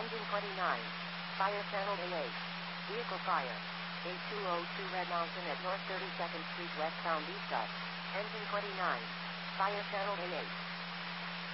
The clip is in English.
Engine 29. Fire channel A8. Vehicle fire. A202 Red Mountain at North 32nd Street westbound east of. Engine 29. Fire channel A8.